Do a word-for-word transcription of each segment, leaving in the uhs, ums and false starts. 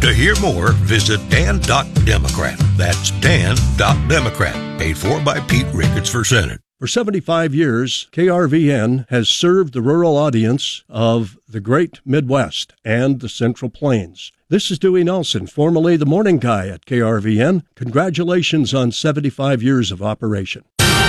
To hear more, visit dan dot democrat. That's dan dot democrat. Paid for by Pete Ricketts for Senate. For seventy-five years, K R V N has served the rural audience of the Great Midwest and the Central Plains. This is Dewey Nelson, formerly the morning guy at K R V N. Congratulations on seventy-five years of operation.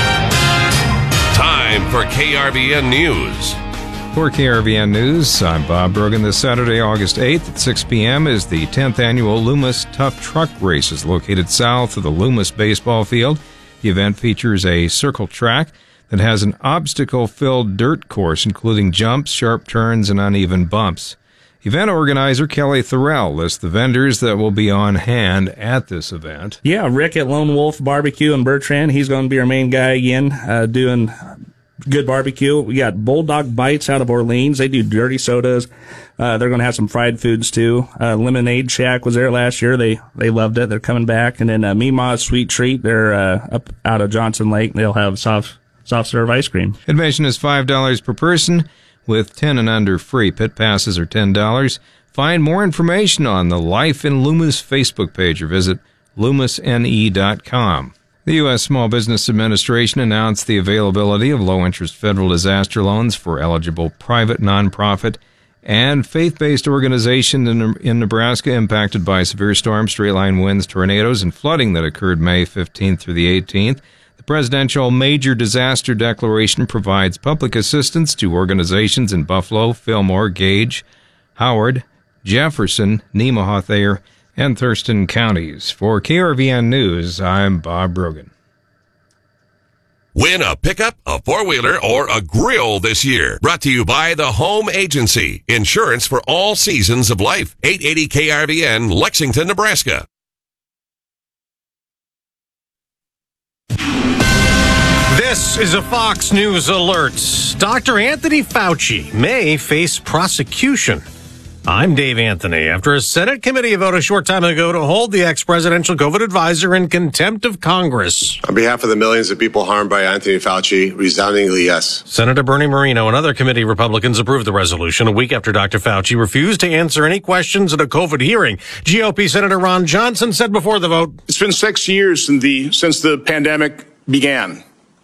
Time for K R V N News. For K R V N News, I'm Bob Brogan. This Saturday, August eighth at six p.m. is the tenth Annual Loomis Tough Truck Races, located south of the Loomis baseball field. The event features a circle track that has an obstacle-filled dirt course, including jumps, sharp turns, and uneven bumps. Event organizer Kelly Thorell lists the vendors that will be on hand at this event. Yeah, Rick at Lone Wolf Barbecue in Bertrand. He's going to be our main guy again, uh, doing good barbecue. We got Bulldog Bites out of Orleans. They do dirty sodas. Uh, they're going to have some fried foods too. Uh, Lemonade Shack was there last year. They they loved it. They're coming back. And then uh, Meemaw's Sweet Treat. They're uh, up out of Johnson Lake. They'll have soft soft serve ice cream. Admission is five dollars per person, with ten and under free. Pit passes are ten dollars. Find more information on the Life in Loomis Facebook page or visit loomis n e dot com. The U S Small Business Administration announced the availability of low-interest federal disaster loans for eligible private, nonprofit, and faith-based organizations in, in Nebraska impacted by severe storms, straight-line winds, tornadoes, and flooding that occurred May fifteenth through the eighteenth. The Presidential Major Disaster Declaration provides public assistance to organizations in Buffalo, Fillmore, Gage, Howard, Jefferson, Nemaha, Thayer, and Thurston counties. For K R V N News, I'm Bob Brogan. Win a pickup, a four-wheeler, or a grill this year. Brought to you by the Home Agency. Insurance for all seasons of life. eight eighty K R V N, Lexington, Nebraska. This is a Fox News alert. Doctor Anthony Fauci may face prosecution. I'm Dave Anthony. After a Senate committee vote a short time ago to hold the ex-presidential COVID advisor in contempt of Congress. On behalf of the millions of people harmed by Anthony Fauci, resoundingly yes. Senator Bernie Moreno and other committee Republicans approved the resolution a week after Doctor Fauci refused to answer any questions at a COVID hearing. G O P Senator Ron Johnson said before the vote, "It's been six years since the, since the pandemic began.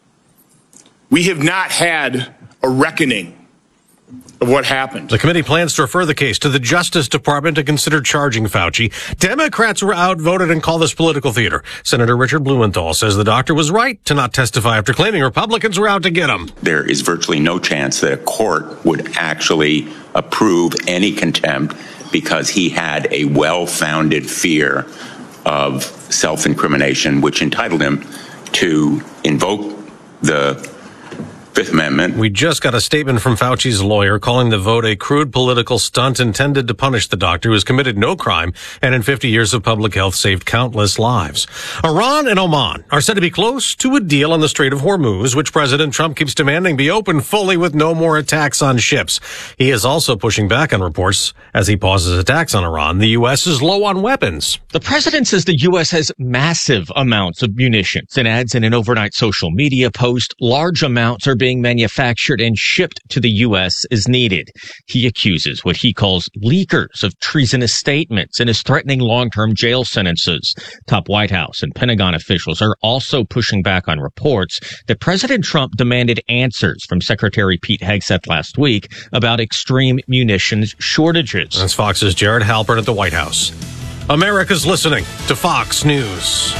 We have not had a reckoning of what happened." The committee plans to refer the case to the Justice Department to consider charging Fauci. Democrats were outvoted and called this political theater. Senator Richard Blumenthal says the doctor was right to not testify after claiming Republicans were out to get him. There is virtually no chance that a court would actually approve any contempt because he had a well-founded fear of self-incrimination, which entitled him to invoke the Fifth Amendment. We just got a statement from Fauci's lawyer calling the vote a crude political stunt intended to punish the doctor who has committed no crime and in fifty years of public health saved countless lives. Iran and Oman are said to be close to a deal on the Strait of Hormuz, which President Trump keeps demanding be open fully with no more attacks on ships. He is also pushing back on reports as he pauses attacks on Iran. The U S is low on weapons. The president says the U S has massive amounts of munitions and adds in an overnight social media post, large amounts are being manufactured and shipped to the U S as needed. He accuses what he calls leakers of treasonous statements and is threatening long-term jail sentences. Top White House and Pentagon officials are also pushing back on reports that President Trump demanded answers from Secretary Pete Hegseth last week about extreme munitions shortages. That's Fox's Jared Halpern at the White House. America's listening to Fox News.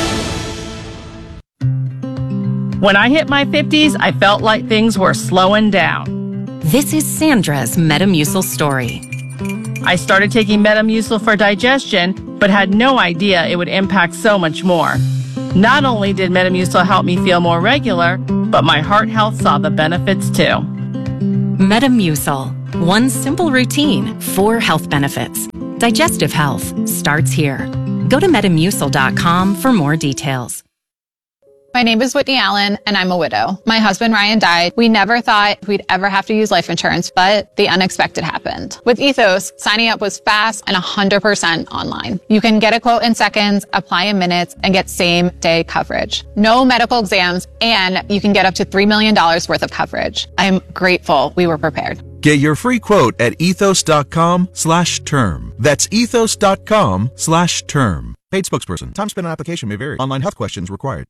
When I hit my fifties, I felt like things were slowing down. This is Sandra's Metamucil story. I started taking Metamucil for digestion, but had no idea it would impact so much more. Not only did Metamucil help me feel more regular, but my heart health saw the benefits too. Metamucil. One simple routine, four health benefits. Digestive health starts here. Go to metamucil dot com for more details. My name is Whitney Allen, and I'm a widow. My husband, Ryan, died. We never thought we'd ever have to use life insurance, but the unexpected happened. With Ethos, signing up was fast and one hundred percent online. You can get a quote in seconds, apply in minutes, and get same-day coverage. No medical exams, and you can get up to three million dollars worth of coverage. I'm grateful we were prepared. Get your free quote at ethos.com slash term. That's ethos.com slash term. Paid spokesperson. Time spent on application may vary. Online health questions required.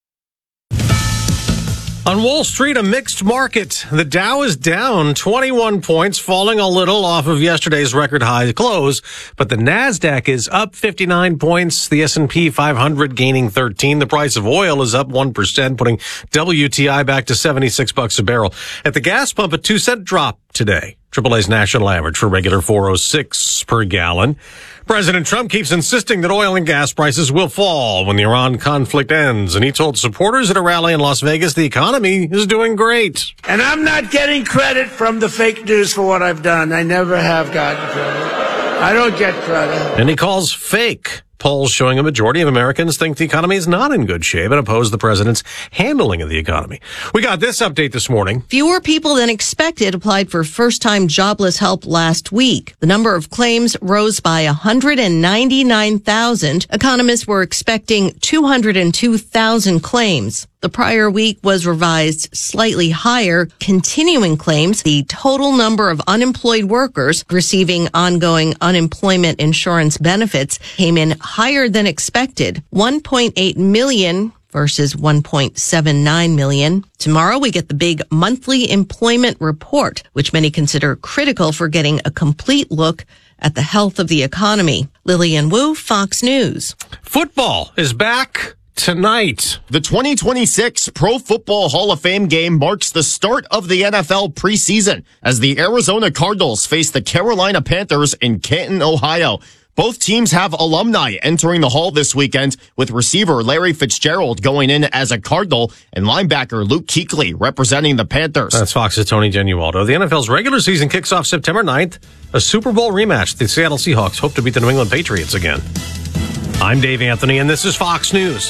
On Wall Street, a mixed market. The Dow is down twenty-one points, falling a little off of yesterday's record high close, but the Nasdaq is up fifty-nine points. The S and P five hundred gaining thirteen. The price of oil is up one percent, putting W T I back to seventy-six bucks a barrel. At the gas pump, a two cent drop today. triple A's national average for regular four oh six per gallon. President Trump keeps insisting that oil and gas prices will fall when the Iran conflict ends, and he told supporters at a rally in Las Vegas the economy is doing great. And I'm not getting credit from the fake news for what I've done. I never have gotten credit. I don't get credit. And he calls fake. Polls showing a majority of Americans think the economy is not in good shape and oppose the president's handling of the economy. We got this update this morning. Fewer people than expected applied for first-time jobless help last week. The number of claims rose by one hundred ninety-nine thousand. Economists were expecting two hundred two thousand claims. The prior week was revised slightly higher. Continuing claims, the total number of unemployed workers receiving ongoing unemployment insurance benefits came in higher than expected, one point eight million versus one point seven nine million. Tomorrow we get the big monthly employment report, which many consider critical for getting a complete look at the health of the economy. Lillian Wu, Fox News. Football is back tonight. The twenty twenty-six Pro Football Hall of Fame game marks the start of the N F L preseason as the Arizona Cardinals face the Carolina Panthers in Canton, Ohio. Both teams have alumni entering the hall this weekend, with receiver Larry Fitzgerald going in as a Cardinal and linebacker Luke Kuechly representing the Panthers. That's Fox's Tony Genualdo. The N F L's regular season kicks off September ninth. A Super Bowl rematch. The Seattle Seahawks hope to beat the New England Patriots again. I'm Dave Anthony, and this is Fox News.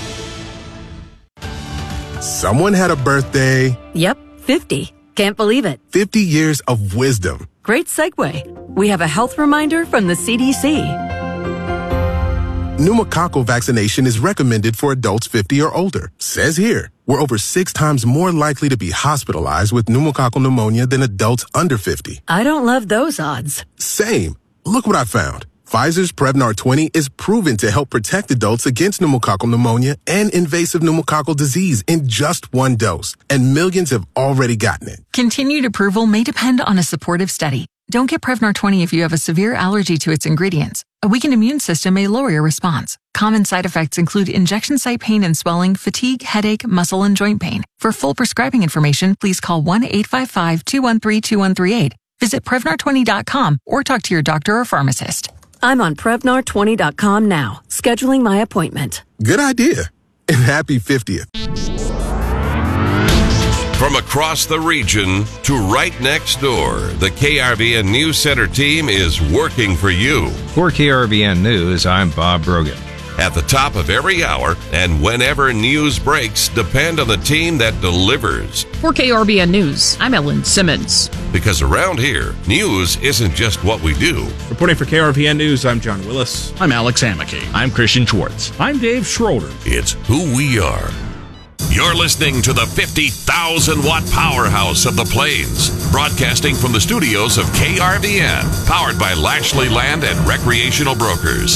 Someone had a birthday. Yep, fifty. Can't believe it. fifty years of wisdom. Great segue. We have a health reminder from the C D C. Pneumococcal vaccination is recommended for adults fifty or older. Says here, we're over six times more likely to be hospitalized with pneumococcal pneumonia than adults under fifty. I don't love those odds. Same. Look what I found. Pfizer's Prevnar twenty is proven to help protect adults against pneumococcal pneumonia and invasive pneumococcal disease in just one dose, and millions have already gotten it. Continued approval may depend on a supportive study. Don't get Prevnar twenty if you have a severe allergy to its ingredients. A weakened immune system may lower your response. Common side effects include injection site pain and swelling, fatigue, headache, muscle, and joint pain. For full prescribing information, please call one eight five five, two one three, two one three eight. Visit Prevnar twenty dot com or talk to your doctor or pharmacist. I'm on Prevnar twenty dot com now, scheduling my appointment. Good idea. And happy fiftieth. From across the region to right next door, the K R V N News Center team is working for you. For K R V N News, I'm Bob Brogan. At the top of every hour and whenever news breaks, depend on the team that delivers. For K R V N News, I'm Ellen Simmons. Because around here, news isn't just what we do. Reporting for K R V N News, I'm John Willis. I'm Alex Hamake. I'm Christian Schwartz. I'm Dave Schroeder. It's who we are. You're listening to the fifty thousand watt powerhouse of the Plains, broadcasting from the studios of K R V N, powered by Lashley Land and Recreational Brokers.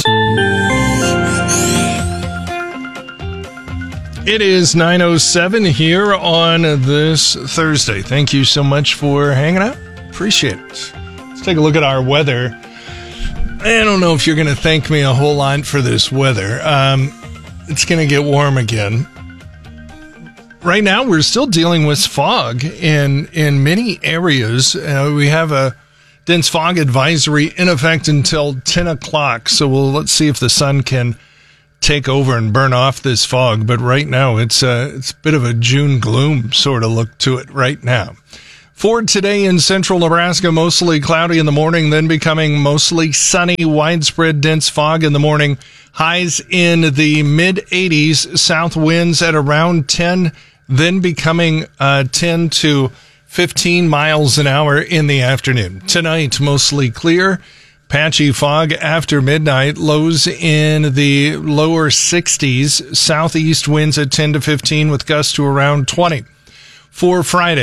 It is nine oh seven here on this Thursday. Thank you so much for hanging out. Appreciate it. Let's take a look at our weather. I don't know if you're going to thank me a whole lot for this weather. Um, it's going to get warm again. Right now, we're still dealing with fog in, in many areas. Uh, we have a dense fog advisory in effect until ten o'clock. So we'll let's see if the sun can take over and burn off this fog. But right now, it's a, it's a bit of a June gloom sort of look to it right now. For today in central Nebraska, mostly cloudy in the morning, then becoming mostly sunny, widespread dense fog in the morning. Highs in the mid eighties, south winds at around ten, then becoming uh, ten to fifteen miles an hour in the afternoon. Tonight, mostly clear. Patchy fog after midnight, lows in the lower sixties, southeast winds at ten to fifteen with gusts to around twenty. For Friday,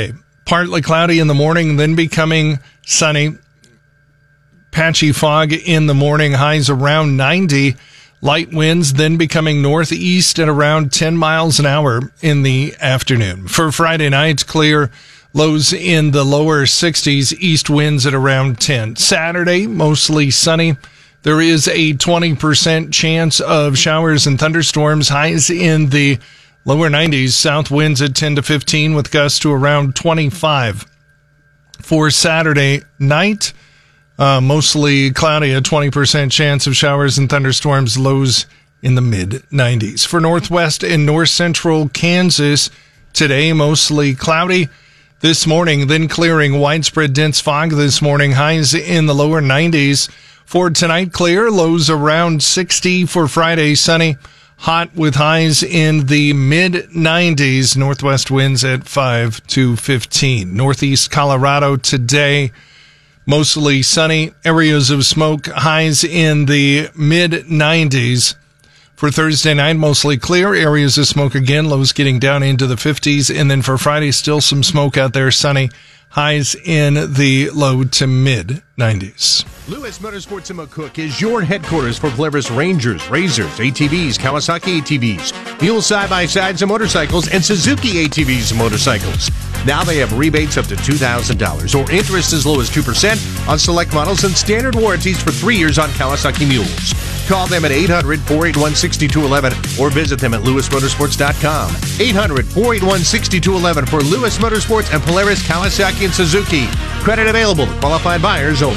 Partly cloudy in the morning, then becoming sunny. Patchy fog in the morning, highs around ninety. Light winds then becoming northeast at around ten miles an hour in the afternoon. For Friday night, clear, lows in the lower sixties, east winds at around ten. Saturday, mostly sunny. There is a twenty percent chance of showers and thunderstorms, highs in the lower nineties, south winds at ten to fifteen with gusts to around twenty-five. For Saturday night, Uh, mostly cloudy, a twenty percent chance of showers and thunderstorms, lows in the mid nineties. For northwest and north central Kansas, today mostly cloudy. This morning, then clearing, widespread dense fog this morning, highs in the lower nineties. For tonight, clear, lows around sixty. For Friday, sunny, hot with highs in the mid nineties. Northwest winds at five to fifteen. Northeast Colorado today, mostly sunny, areas of smoke, highs in the mid nineties. For Thursday night, mostly clear, areas of smoke again, lows getting down into the fifties. And then for Friday, still some smoke out there, sunny, highs in the low to mid nineties. Lewis Motorsports in McCook is your headquarters for Polaris Rangers, Razors, A T Vs, Kawasaki A T Vs, Mule side-by-sides and motorcycles, and Suzuki A T Vs and motorcycles. Now they have rebates up to two thousand dollars or interest as low as two percent on select models and standard warranties for three years on Kawasaki Mules. Call them at eight hundred, four eight one, six two one one or visit them at lewis motorsports dot com. eight hundred, four eight one, six two one one for Lewis Motorsports and Polaris, Kawasaki, and Suzuki. Credit available to qualified buyers only.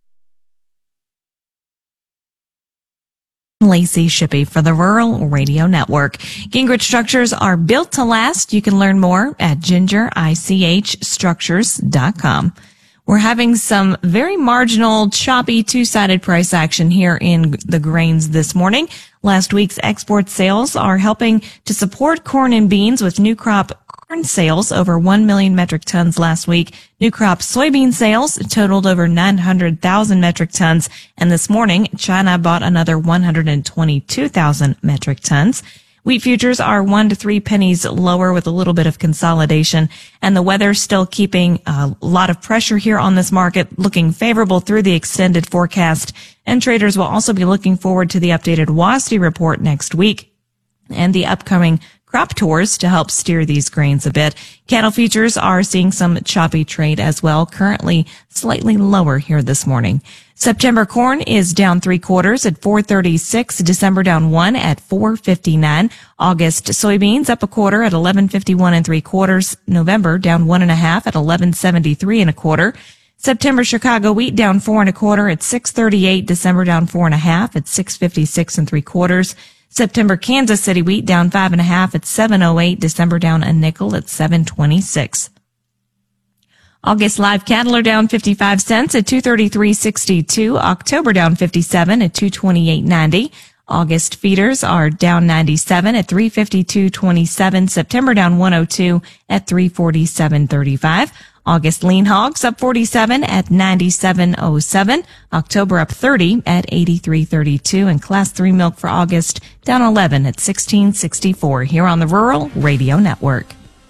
Lacey Shippey for the Rural Radio Network. Gingrich Structures are built to last. You can learn more at ginger ich structures dot com. We're having some very marginal, choppy, two-sided price action here in the grains this morning. Last week's export sales are helping to support corn and beans with new crop corn sales over one million metric tons last week. New crop soybean sales totaled over nine hundred thousand metric tons. And this morning, China bought another one hundred twenty-two thousand metric tons. Wheat futures are one to three pennies lower with a little bit of consolidation, and the weather still keeping a lot of pressure here on this market, looking favorable through the extended forecast. And traders will also be looking forward to the updated WASDE report next week and the upcoming crop tours to help steer these grains a bit. Cattle futures are seeing some choppy trade as well, currently slightly lower here this morning. September corn is down three quarters at four thirty-six. December down one at four fifty-nine. August soybeans up a quarter at eleven fifty-one and three quarters. November down one and a half at eleven seventy-three and a quarter. September Chicago wheat down four and a quarter at six thirty-eight. December down four and a half at six fifty-six and three quarters. September Kansas City wheat down five and a half at seven oh eight. December down a nickel at seven twenty-six. August live cattle are down fifty-five cents at two thirty-three sixty-two. October down fifty-seven at two twenty-eight ninety. August feeders are down ninety-seven at three fifty-two twenty-seven. September down one oh two at three forty-seven thirty-five. August lean hogs up forty-seven at ninety-seven oh seven. October up thirty at eighty-three thirty-two. And class three milk for August down eleven at sixteen sixty-four here on the Rural Radio Network.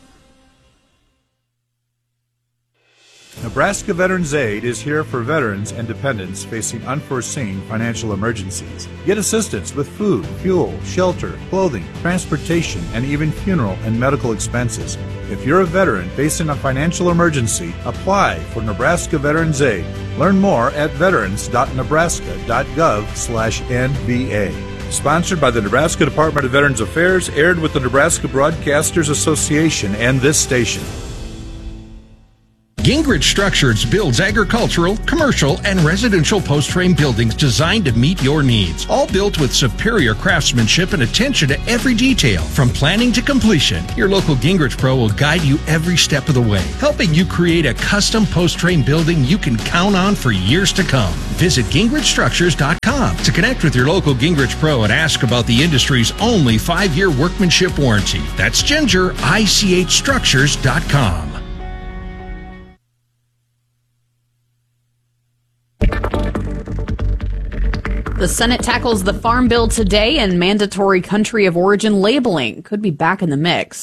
Nebraska Veterans Aid is here for veterans and dependents facing unforeseen financial emergencies. Get assistance with food, fuel, shelter, clothing, transportation, and even funeral and medical expenses. If you're a veteran facing a financial emergency, apply for Nebraska Veterans Aid. Learn more at veterans dot nebraska dot gov slash N V A. Sponsored by the Nebraska Department of Veterans Affairs, aired with the Nebraska Broadcasters Association and this station. Gingrich Structures builds agricultural, commercial, and residential post-frame buildings designed to meet your needs. All built with superior craftsmanship and attention to every detail. From planning to completion, your local Gingrich Pro will guide you every step of the way, helping you create a custom post-frame building you can count on for years to come. Visit gingrich structures dot com to connect with your local Gingrich Pro and ask about the industry's only five-year workmanship warranty. That's ginger ich structures dot com. The Senate tackles the Farm Bill today, and mandatory country of origin labeling could be back in the mix.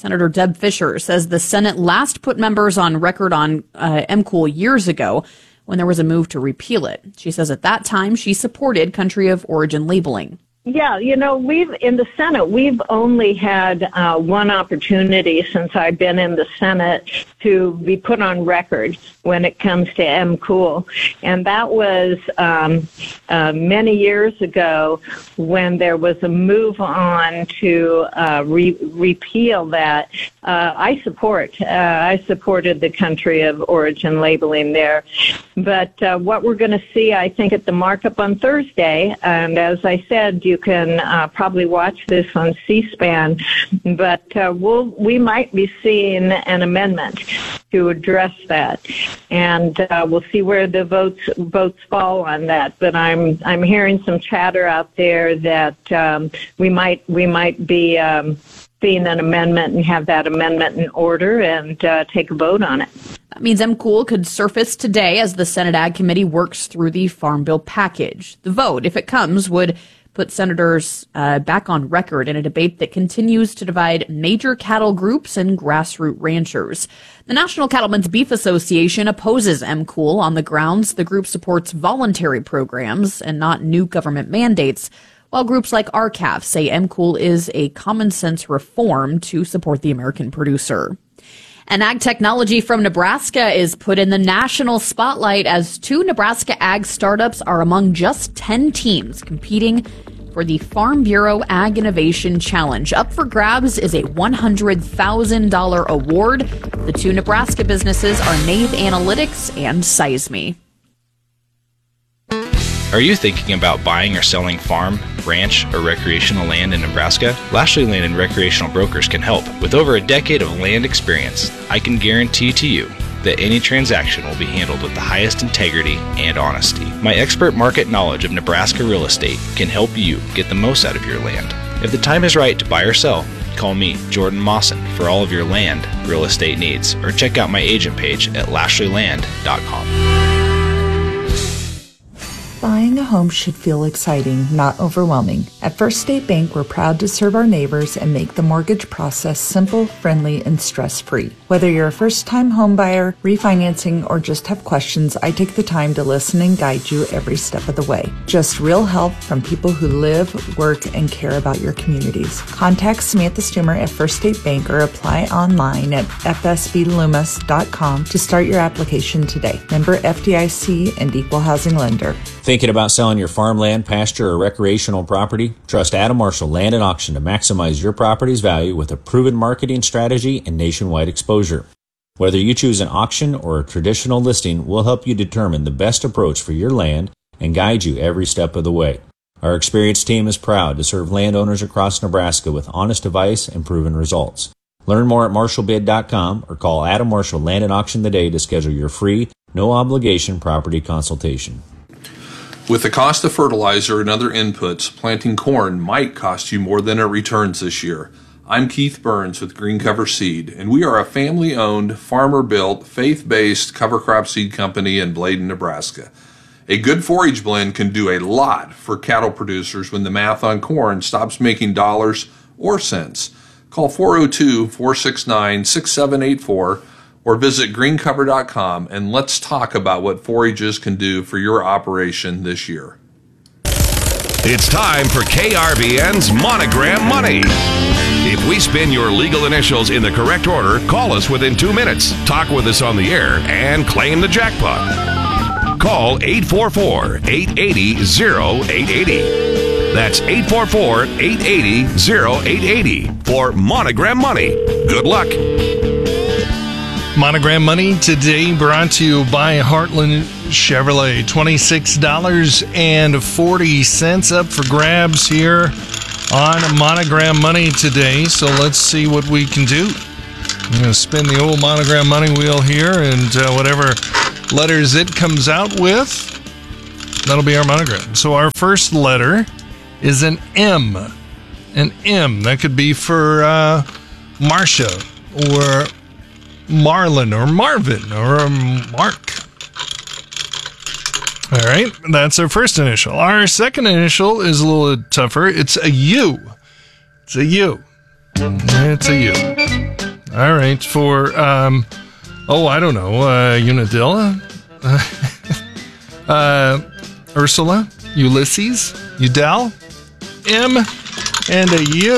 Senator Deb Fischer says the Senate last put members on record on uh, M C O O L years ago when there was a move to repeal it. She says at that time she supported country of origin labeling. Yeah, you know, we've, in the Senate, we've only had uh, one opportunity since I've been in the Senate to be put on record when it comes to M C O O L. And that was um, uh, many years ago when there was a move on to uh, re- repeal that. Uh, I support, uh, I supported the country of origin labeling there. But uh, what we're going to see, I think, at the markup on Thursday, and as I said, you can uh, probably watch this on C-SPAN, but uh, we'll, we might be seeing an amendment to address that, and uh, we'll see where the votes votes fall on that. But I'm I'm hearing some chatter out there that um, we might we might be um, seeing an amendment and have that amendment in order and uh, take a vote on it. That means M C O O L could surface today as the Senate Ag Committee works through the Farm Bill package. The vote, if it comes, would put senators uh, back on record in a debate that continues to divide major cattle groups and grassroots ranchers. The National Cattlemen's Beef Association opposes M C O O L on the grounds the group supports voluntary programs and not new government mandates, while groups like R C A F say M C O O L is a common-sense reform to support the American producer. And ag technology from Nebraska is put in the national spotlight as two Nebraska ag startups are among just ten teams competing for the Farm Bureau Ag Innovation Challenge. Up for grabs is a one hundred thousand dollars award. The two Nebraska businesses are Nave Analytics and Seisme. Are you thinking about buying or selling farm, ranch, or recreational land in Nebraska? Lashley Land and Recreational Brokers can help. With over a decade of land experience, I can guarantee to you that any transaction will be handled with the highest integrity and honesty. My expert market knowledge of Nebraska real estate can help you get the most out of your land. If the time is right to buy or sell, call me, Jordan Mawson, for all of your land real estate needs, or check out my agent page at lashley land dot com. Buying a home should feel exciting, not overwhelming. At First State Bank, we're proud to serve our neighbors and make the mortgage process simple, friendly, and stress-free. Whether you're a first-time home buyer, refinancing, or just have questions, I take the time to listen and guide you every step of the way. Just real help from people who live, work, and care about your communities. Contact Samantha Stumer at First State Bank or apply online at f s b loomis dot com to start your application today. Member F D I C and Equal Housing Lender. Thinking about selling your farmland, pasture, or recreational property? Trust Adam Marshall Land and Auction to maximize your property's value with a proven marketing strategy and nationwide exposure. Whether you choose an auction or a traditional listing, we'll help you determine the best approach for your land and guide you every step of the way. Our experienced team is proud to serve landowners across Nebraska with honest advice and proven results. Learn more at marshall bid dot com or call Adam Marshall Land and Auction today to schedule your free, no-obligation property consultation. With the cost of fertilizer and other inputs, planting corn might cost you more than it returns this year. I'm Keith Burns with Green Cover Seed, and we are a family-owned, farmer-built, faith-based cover crop seed company in Bladen, Nebraska. A good forage blend can do a lot for cattle producers when the math on corn stops making dollars or cents. Call four oh two, four six nine, six seven eight four or visit green cover dot com and let's talk about what forages can do for your operation this year. It's time for K R V N's Monogram Money. If we spin your legal initials in the correct order, call us within two minutes, talk with us on the air, and claim the jackpot. Call eight four four, eight eight zero, oh eight eight oh. That's eight four four, eight eight zero, oh eight eight oh for Monogram Money. Good luck. Monogram Money today brought to you by Heartland Chevrolet. twenty-six dollars and forty cents up for grabs here on Monogram Money today. So let's see what we can do. I'm going to spin the old Monogram Money wheel here, and uh, whatever letters it comes out with, that'll be our monogram. So our first letter is an M. An M. That could be for uh, Marcia or Marlon or Marvin or Mark. All right, that's our first initial. Our second initial is a little tougher. It's a U. It's a U. It's a U. All right. For, um, oh, I don't know, uh, Unadilla? uh, Ursula? Ulysses? Udell? M and a U.